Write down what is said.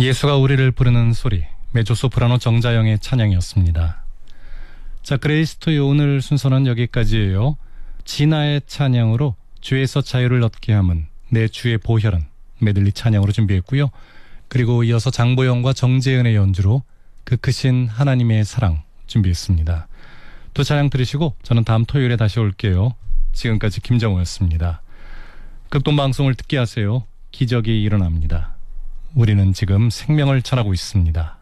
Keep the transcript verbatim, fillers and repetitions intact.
예수가 우리를 부르는 소리, 메조소프라노 정자영의 찬양이었습니다. 자, 그레이스 투 유 오늘 순서는 여기까지예요. 진아의 찬양으로 주에서 자유를 얻게 함은 내 주의 보혈은 메들리 찬양으로 준비했고요. 그리고 이어서 장보영과 정재은의 연주로 그 크신 하나님의 사랑 준비했습니다. 또 찬양 들으시고 저는 다음 토요일에 다시 올게요. 지금까지 김정우였습니다. 극동방송을 듣게 하세요. 기적이 일어납니다. 우리는 지금 생명을 전하고 있습니다.